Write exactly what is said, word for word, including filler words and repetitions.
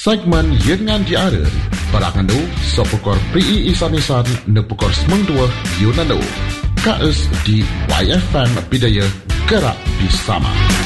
Segmen Yengan Diara Berangandu Sepukor P I Isan-Isan Nepukor Semang Dua Yunandu K S di Y F M Bidaya Gerak Bersama.